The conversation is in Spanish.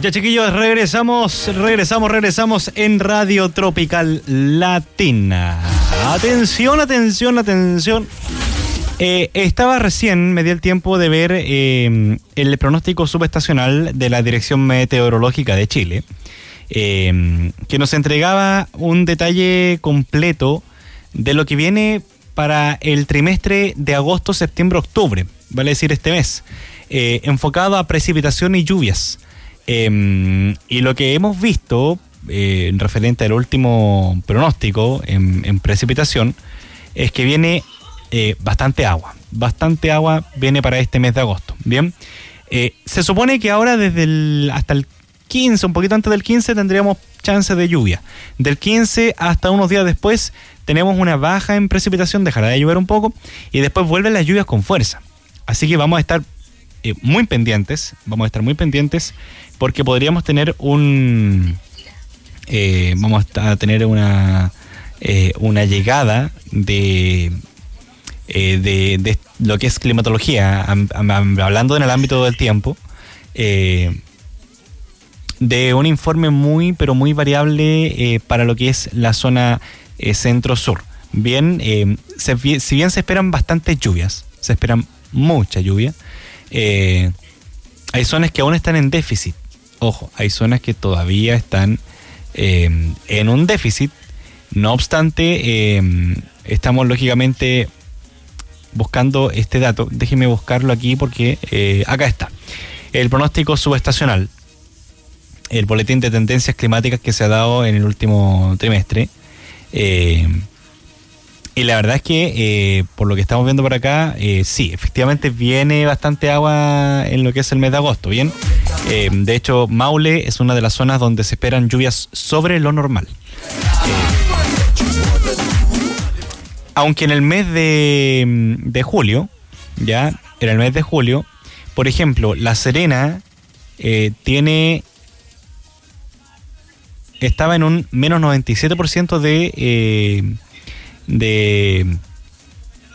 Ya, chiquillos, regresamos en Radio Tropical Latina. Atención. Estaba recién, me di el tiempo de ver el pronóstico subestacional de la Dirección Meteorológica de Chile, que nos entregaba un detalle completo de lo que viene para el trimestre de agosto, septiembre, octubre, vale decir este mes, enfocado a precipitación y lluvias. Y lo que hemos visto referente al último pronóstico en precipitación es que viene bastante agua viene para este mes de agosto. Bien, se supone que ahora hasta el 15, un poquito antes del 15 tendríamos chance de lluvia. Del 15 hasta unos días después tenemos una baja en precipitación, dejará de llover un poco y después vuelven las lluvias con fuerza. Así que vamos a estar muy pendientes porque podríamos tener una llegada de lo que es climatología, hablando en el ámbito del tiempo, de un informe muy variable para lo que es la zona centro-sur. Bien, si bien se esperan bastantes lluvias, se esperan mucha lluvia, hay zonas que aún están en déficit. Ojo, hay zonas que todavía están en un déficit. No obstante, estamos lógicamente buscando este dato. Déjeme buscarlo aquí porque acá está. El pronóstico subestacional, el boletín de tendencias climáticas que se ha dado en el último trimestre. Y la verdad es que, por lo que estamos viendo por acá, sí, efectivamente viene bastante agua en lo que es el mes de agosto, ¿bien? De hecho, Maule es una de las zonas donde se esperan lluvias sobre lo normal. Aunque en el mes de julio, por ejemplo, La Serena estaba en un menos 97% de